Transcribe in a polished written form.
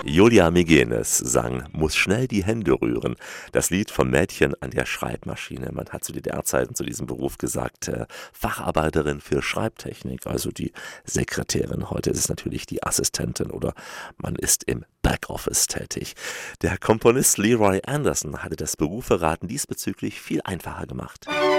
Julia Migenes sang „Muss schnell die Hände rühren“, das Lied vom Mädchen an der Schreibmaschine. Man hat zu DDR-Zeiten zu diesem Beruf gesagt, Facharbeiterin für Schreibtechnik, also die Sekretärin. Heute ist es natürlich die Assistentin oder man ist im Backoffice tätig. Der Komponist Leroy Anderson hatte das Beruferaten diesbezüglich viel einfacher gemacht.